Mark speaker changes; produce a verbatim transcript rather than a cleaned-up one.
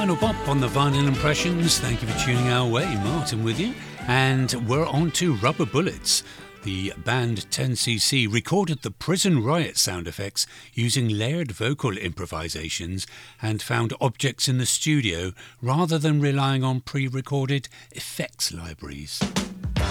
Speaker 1: Final bop on the Vinyl Impressions. Thank you for tuning our way. Martin with you. And we're on to Rubber Bullets. The band ten C C recorded the prison riot sound effects using layered vocal improvisations and found objects in the studio rather than relying on pre-recorded effects libraries.